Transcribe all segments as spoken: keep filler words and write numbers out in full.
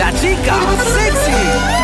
la chica sexy.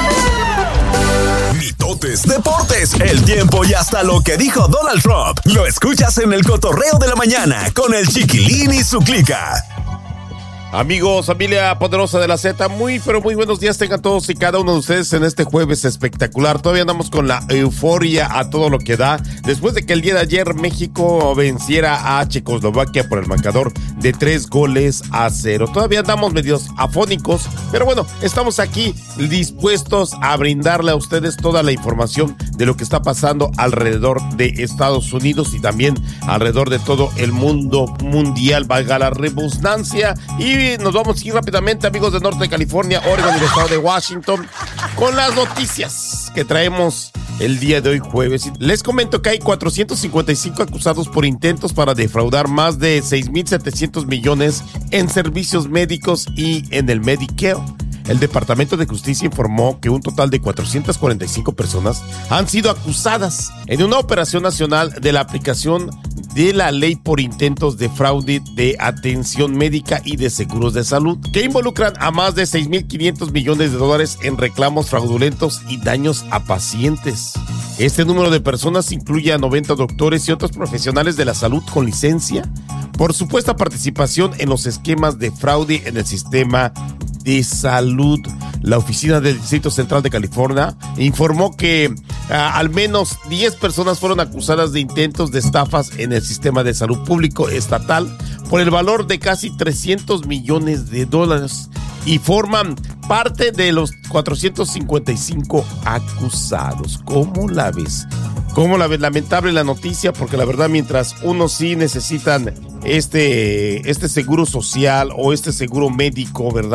Mitotes, deportes, el tiempo y hasta lo que dijo Donald Trump. Lo escuchas en el Cotorreo de la Mañana con el Chiquilín y su clica. Amigos, familia poderosa de la Z, muy pero muy buenos días tengan todos y cada uno de ustedes en este jueves espectacular. Todavía andamos con la euforia a todo lo que da, después de que el día de ayer México venciera a Checoslovaquia por el marcador de tres goles a cero. Todavía andamos medios afónicos, pero bueno, estamos aquí dispuestos a brindarle a ustedes toda la información de lo que está pasando alrededor de Estados Unidos y también alrededor de todo el mundo mundial, valga la redundancia. Y nos vamos a ir rápidamente, amigos de Norte de California, Oregon y el estado de Washington, con las noticias que traemos el día de hoy jueves. Les comento que hay cuatrocientos cincuenta y cinco acusados por intentos para defraudar más de seis mil setecientos millones en servicios médicos y en el Medicare. El Departamento de Justicia informó que un total de cuatrocientas cuarenta y cinco personas han sido acusadas en una operación nacional de la aplicación de la ley por intentos de fraude de atención médica y de seguros de salud, que involucran a más de seis mil quinientos millones de dólares en reclamos fraudulentos y daños a pacientes. Este número de personas incluye a noventa doctores y otros profesionales de la salud con licencia por supuesta participación en los esquemas de fraude en el sistema de salud. La oficina del Distrito Central de California informó que uh, al menos diez personas fueron acusadas de intentos de estafas en el sistema de salud público estatal por el valor de casi trescientos millones de dólares y forman parte de los cuatrocientos cincuenta y cinco acusados. ¿Cómo la ves? ¿Cómo la ves? Lamentable la noticia, porque la verdad, mientras unos sí necesitan este, este seguro social o este seguro médico, ¿verdad?,